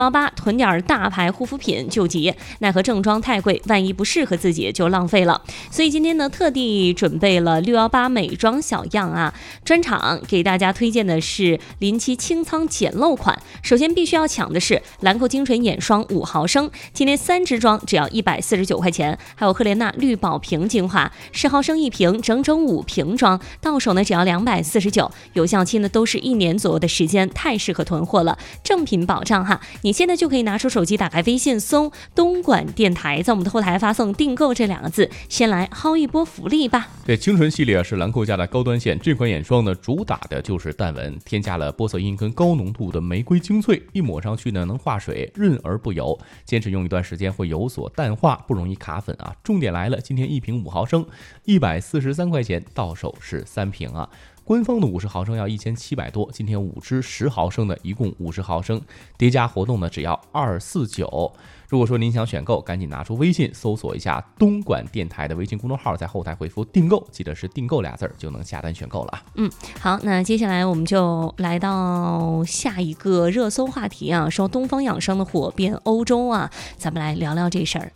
618囤点大牌护肤品救急，奈何正装太贵，万一不适合自己就浪费了。所以今天呢，特地准备了618美妆小样啊，专场给大家推荐的是临期清仓简陋款。首先必须要抢的是兰蔻精纯眼霜5毫升，今天3支装只要149块钱，还有赫莲娜绿宝瓶精华10毫升1瓶，整整5瓶装，到手呢只要249，有效期呢都是1年左右的时间，太适合囤货了，正品保障哈。你现在就可以拿出手机，打开微信搜东莞电台，在我们的后台发送订购这2个字，先来薅一波福利吧。 对，精纯系列是兰蔻家的高端线，这款眼霜呢主打的就是淡纹，添加了玻色因跟高浓度的玫瑰精粹，一抹上去呢能化水，润而不油，坚持用一段时间会有所淡化，不容易卡粉啊。重点来了，今天1瓶5毫升143块钱，到手是3瓶啊。官方的50毫升要1700多，今天5支10毫升的一共50毫升，叠加活动呢只要249。如果说您想选购，赶紧拿出微信搜索一下东莞电台的微信公众号，在后台回复订购，记得是订购2字就能下单选购了。 好，那接下来我们就来到下一个热搜话题啊，说东方养生的火遍欧洲啊，咱们来聊聊这事儿。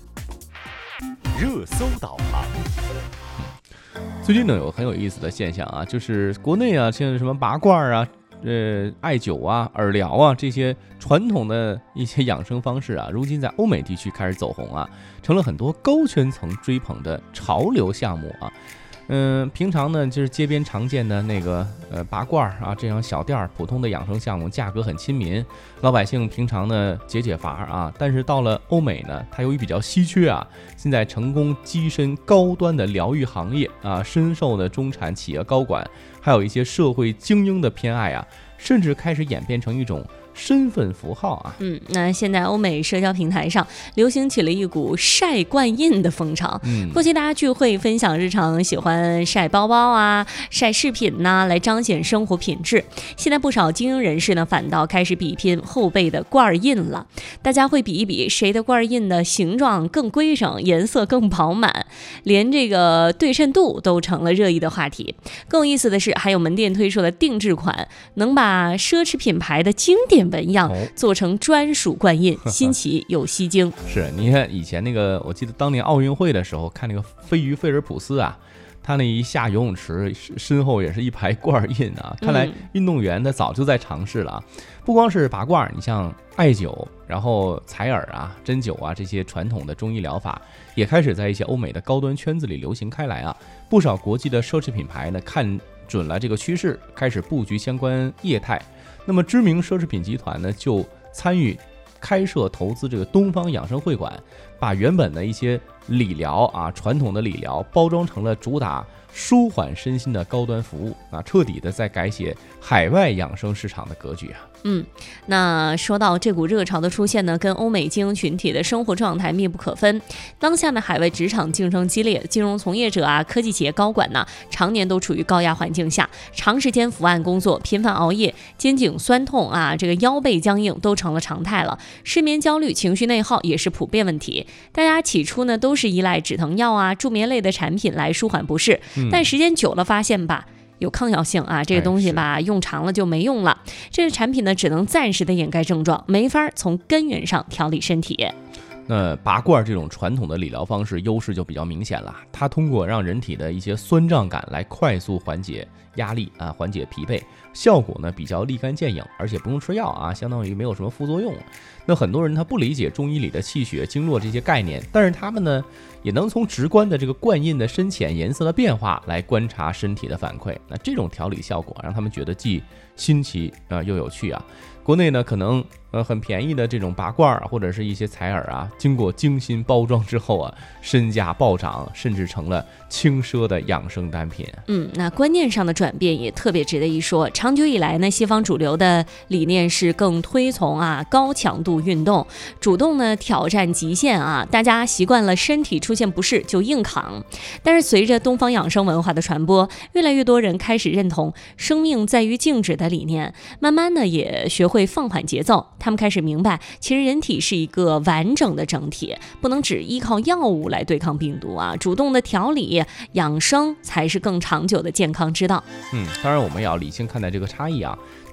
热搜导航。 最近呢有很有意思的现象啊，就是国内啊，像什么拔罐啊、艾灸啊、耳疗啊这些传统的一些养生方式啊，如今在欧美地区开始走红啊，成了很多高圈层追捧的潮流项目啊。平常呢就是街边常见的那个拔罐啊，这样小店普通的养生项目，价格很亲民，老百姓平常呢解乏啊。但是到了欧美呢，它由于比较稀缺啊，现在成功跻身高端的疗愈行业啊，深受的中产企业高管还有一些社会精英的偏爱啊，甚至开始演变成一种身份符号啊。 那现在欧美社交平台上流行起了一股晒冠印的风潮。过去大家聚会分享日常，喜欢晒包包啊、晒饰品呐，来彰显生活品质。现在不少精英人士呢，反倒开始比拼后背的罐印了。大家会比一比谁的罐印的形状更规整，颜色更饱满，连这个对称度都成了热议的话题。更有意思的是，还有门店推出了定制款，能把奢侈品牌的经典纹样做成专属冠印，新奇又吸睛。 是，你看以前那个，我记得当年奥运会的时候看那个飞鱼费尔普斯啊，他那一下游泳池身后也是一排罐印啊，看来运动员呢早就在尝试了啊。不光是拔罐，你像艾灸，然后采耳啊、针灸啊这些传统的中医疗法，也开始在一些欧美的高端圈子里流行开来啊。不少国际的奢侈品牌呢看准了这个趋势，开始布局相关业态。那么知名奢侈品集团呢就参与开设投资这个东方养生会馆，把原本的一些理疗啊，传统的理疗包装成了主打舒缓身心的高端服务啊，彻底的在改写海外养生市场的格局啊。 那说到这股热潮的出现呢，跟欧美精英群体的生活状态密不可分。当下的海外职场竞争激烈，金融从业者啊、科技企业高管呢，常年都处于高压环境下，长时间伏案工作，频繁熬夜，肩颈酸痛啊，这个腰背僵硬都成了常态了。失眠、焦虑、情绪内耗也是普遍问题。大家起初呢都是依赖止疼药啊、助眠类的产品来舒缓不适，但时间久了发现吧，有抗药性啊，这个东西吧，用长了就没用了。这个产品呢，只能暂时的掩盖症状，没法从根源上调理身体。 那拔罐这种传统的理疗方式优势就比较明显了，它通过让人体的一些酸胀感来快速缓解压力啊，缓解疲惫，效果呢比较立竿见影，而且不用吃药啊，相当于没有什么副作用。那很多人他不理解中医里的气血经络这些概念，但是他们呢也能从直观的这个冠印的深浅颜色的变化来观察身体的反馈。那这种调理效果让他们觉得既新奇又有趣啊。国内呢可能很便宜的这种拔罐或者是一些采耳啊，经过精心包装之后啊，身价暴涨，甚至成了轻奢的养生单品。 那观念上的转变也特别值得一说。长久以来呢，西方主流的理念是更推崇高强度运动，主动呢挑战极限啊，大家习惯了身体出现不适就硬扛。但是随着东方养生文化的传播，越来越多人开始认同生命在于静止的理念，慢慢呢也学会放缓节奏。他们开始明白，其实人体是一个完整的整体，不能只依靠药物来对抗病毒啊，主动的调理养生才是更长久的健康之道。 当然我们也要理性看待这个差异啊。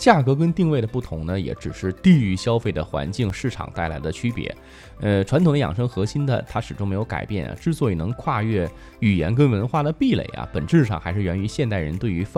价格跟定位的不同呢，也只是地域消费的环境、市场带来的区别。传统的养生核心它始终没有改变啊。之所以能跨越语言跟文化的壁垒啊，本质上还是源于现代人对于